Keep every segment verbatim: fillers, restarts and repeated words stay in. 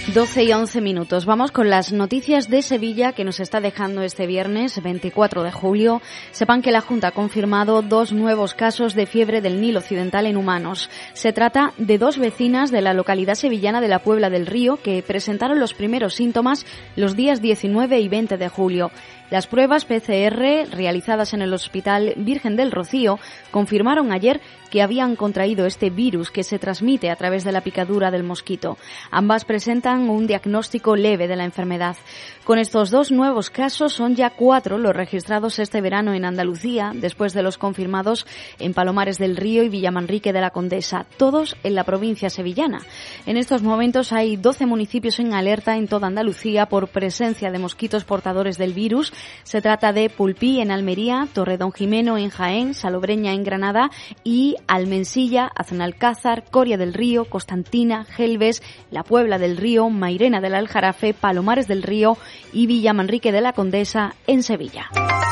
doce y once minutos. Vamos con las noticias de Sevilla que nos está dejando este viernes veinticuatro de julio. Sepan que la Junta ha confirmado dos nuevos casos de fiebre del Nilo Occidental en humanos. Se trata de dos vecinas de la localidad sevillana de la Puebla del Río que presentaron los primeros síntomas los días diecinueve y veinte de julio. Las pruebas P C R realizadas en el Hospital Virgen del Rocío confirmaron ayer que habían contraído este virus que se transmite a través de la picadura del mosquito. Ambas presentan un diagnóstico leve de la enfermedad. Con estos dos nuevos casos son ya cuatro los registrados este verano en Andalucía, después de los confirmados en Palomares del Río y Villamanrique de la Condesa, todos en la provincia sevillana. En estos momentos hay doce municipios en alerta en toda Andalucía por presencia de mosquitos portadores del virus. Se trata de Pulpí en Almería, Torredonjimeno en Jaén, Salobreña en Granada y Almensilla, Aznalcázar, Coria del Río, Constantina, Gelbes, La Puebla del Río, Mairena del Aljarafe, Palomares del Río y Villamanrique de la Condesa en Sevilla.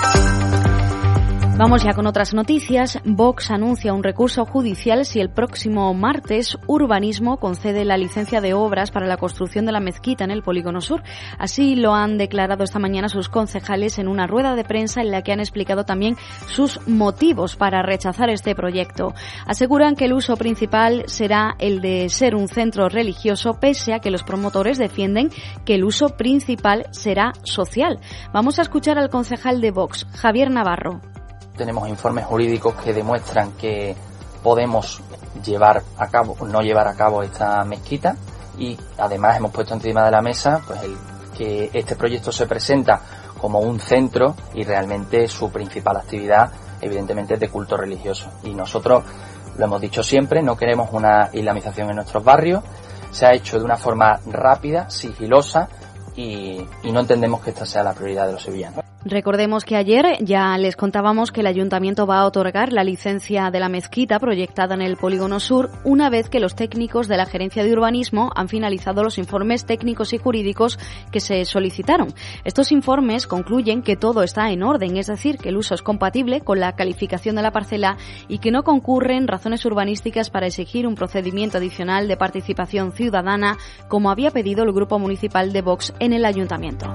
Vamos ya con otras noticias. Vox anuncia un recurso judicial si el próximo martes Urbanismo concede la licencia de obras para la construcción de la mezquita en el Polígono Sur. Así lo han declarado esta mañana sus concejales en una rueda de prensa en la que han explicado también sus motivos para rechazar este proyecto. Aseguran que el uso principal será el de ser un centro religioso, pese a que los promotores defienden que el uso principal será social. Vamos a escuchar al concejal de Vox, Javier Navarro. Tenemos informes jurídicos que demuestran que podemos llevar a cabo, no llevar a cabo esta mezquita, y además hemos puesto encima de la mesa pues el que este proyecto se presenta como un centro y realmente su principal actividad evidentemente es de culto religioso. Y nosotros lo hemos dicho siempre, no queremos una islamización en nuestros barrios. Se ha hecho de una forma rápida, sigilosa, y, y no entendemos que esta sea la prioridad de los sevillanos. Recordemos que ayer ya les contábamos que el Ayuntamiento va a otorgar la licencia de la mezquita proyectada en el Polígono Sur una vez que los técnicos de la Gerencia de Urbanismo han finalizado los informes técnicos y jurídicos que se solicitaron. Estos informes concluyen que todo está en orden, es decir, que el uso es compatible con la calificación de la parcela y que no concurren razones urbanísticas para exigir un procedimiento adicional de participación ciudadana como había pedido el Grupo Municipal de Vox en el Ayuntamiento.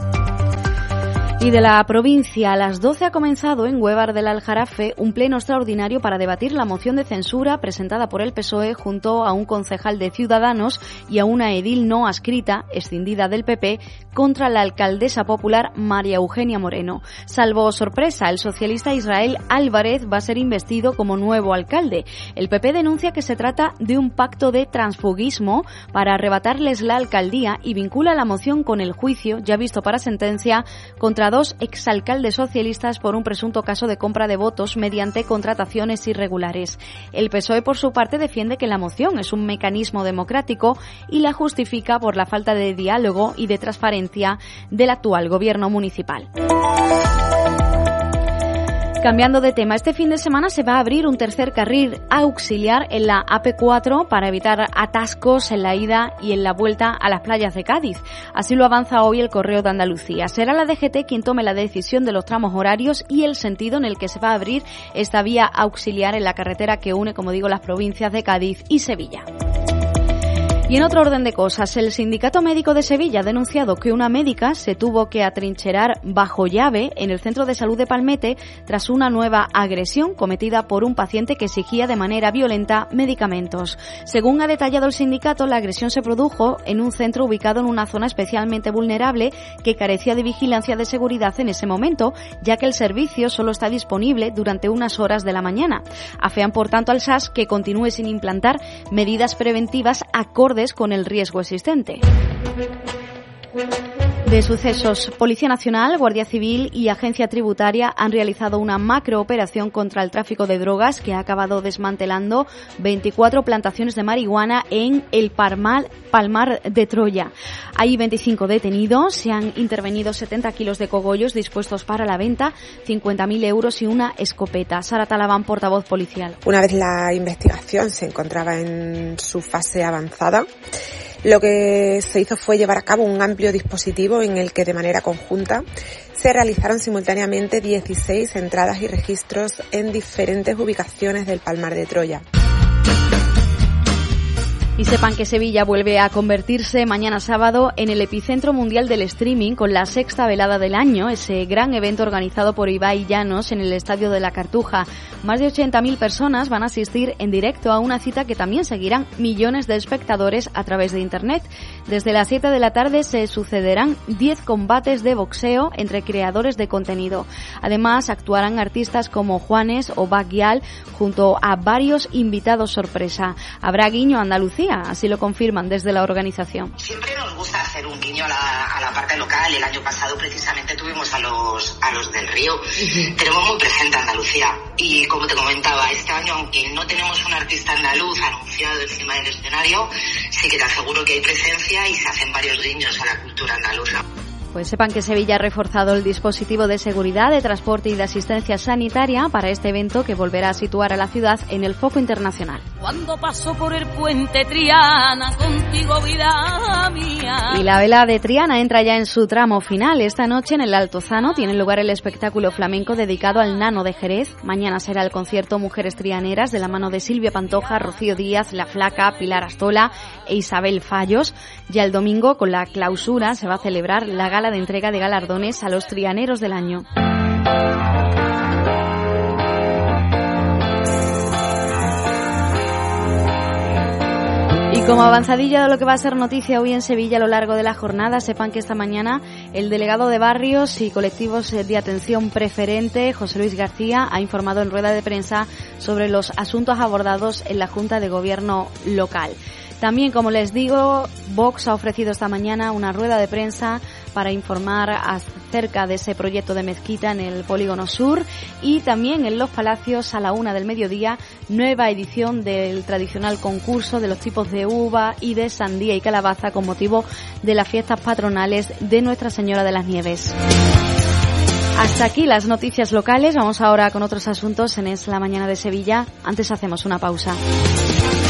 Y de la provincia, a las doce ha comenzado en Huévar del Aljarafe un pleno extraordinario para debatir la moción de censura presentada por el P S O E junto a un concejal de Ciudadanos y a una edil no adscrita, escindida del P P, contra la alcaldesa popular María Eugenia Moreno. Salvo sorpresa, el socialista Israel Álvarez va a ser investido como nuevo alcalde. El P P denuncia que se trata de un pacto de transfugismo para arrebatarles la alcaldía y vincula la moción con el juicio, ya visto para sentencia, contra dos exalcaldes socialistas por un presunto caso de compra de votos mediante contrataciones irregulares. El P S O E, por su parte, defiende que la moción es un mecanismo democrático y la justifica por la falta de diálogo y de transparencia del actual gobierno municipal. Cambiando de tema, este fin de semana se va a abrir un tercer carril auxiliar en la A P cuatro para evitar atascos en la ida y en la vuelta a las playas de Cádiz. Así lo avanza hoy el Correo de Andalucía. Será la D G T quien tome la decisión de los tramos horarios y el sentido en el que se va a abrir esta vía auxiliar en la carretera que une, como digo, las provincias de Cádiz y Sevilla. Y en otro orden de cosas, el Sindicato Médico de Sevilla ha denunciado que una médica se tuvo que atrincherar bajo llave en el Centro de Salud de Palmete tras una nueva agresión cometida por un paciente que exigía de manera violenta medicamentos. Según ha detallado el sindicato, la agresión se produjo en un centro ubicado en una zona especialmente vulnerable que carecía de vigilancia de seguridad en ese momento, ya que el servicio solo está disponible durante unas horas de la mañana. Afean, por tanto, al S A S que continúe sin implantar medidas preventivas acordes con el riesgo existente. De sucesos, Policía Nacional, Guardia Civil y Agencia Tributaria han realizado una macrooperación contra el tráfico de drogas que ha acabado desmantelando veinticuatro plantaciones de marihuana en el Palmar, Palmar de Troya. Hay veinticinco detenidos, se han intervenido setenta kilos de cogollos dispuestos para la venta, cincuenta mil euros y una escopeta. Sara Talabán, portavoz policial. Una vez la investigación se encontraba en su fase avanzada, lo que se hizo fue llevar a cabo un amplio dispositivo en el que de manera conjunta se realizaron simultáneamente dieciséis entradas y registros en diferentes ubicaciones del Palmar de Troya. Y sepan que Sevilla vuelve a convertirse mañana sábado en el epicentro mundial del streaming con la sexta velada del año, ese gran evento organizado por Ibai Llanos en el Estadio de la Cartuja. Más de ochenta mil personas van a asistir en directo a una cita que también seguirán millones de espectadores a través de Internet. Desde las siete de la tarde se sucederán diez combates de boxeo entre creadores de contenido. Además, actuarán artistas como Juanes o Baguial junto a varios invitados sorpresa. Habrá guiño a Andalucía, así lo confirman desde la organización. Siempre nos gusta hacer un guiño a la, a la parte local. El año pasado precisamente tuvimos a los a los del Río. Uh-huh. Tenemos muy presente Andalucía y, como te comentaba, este año, aunque no tenemos un artista andaluz anunciado encima del escenario, sí que te aseguro que hay presencia y se hacen varios guiños a la cultura andaluza. Pues sepan que Sevilla ha reforzado el dispositivo de seguridad, de transporte y de asistencia sanitaria para este evento que volverá a situar a la ciudad en el foco internacional. Cuando paso por el puente Triana, contigo vida mía. Y la vela de Triana entra ya en su tramo final. Esta noche en el Altozano tiene lugar el espectáculo flamenco dedicado al Nano de Jerez. Mañana será el concierto Mujeres Trianeras de la mano de Silvia Pantoja, Rocío Díaz, La Flaca, Pilar Astola e Isabel Fallos. Ya el domingo, con la clausura, se va a celebrar la gala de entrega de galardones a los trianeros del año. Y como avanzadilla de lo que va a ser noticia hoy en Sevilla a lo largo de la jornada, sepan que esta mañana el delegado de barrios y colectivos de atención preferente, José Luis García, ha informado en rueda de prensa sobre los asuntos abordados en la Junta de Gobierno local. También, como les digo, Vox ha ofrecido esta mañana una rueda de prensa para informar acerca de ese proyecto de mezquita en el Polígono Sur, y también en Los Palacios a la una del mediodía, nueva edición del tradicional concurso de los tipos de uva y de sandía y calabaza con motivo de las fiestas patronales de Nuestra Señora de las Nieves. Hasta aquí las noticias locales. Vamos ahora con otros asuntos en Es la Mañana de Sevilla. Antes hacemos una pausa.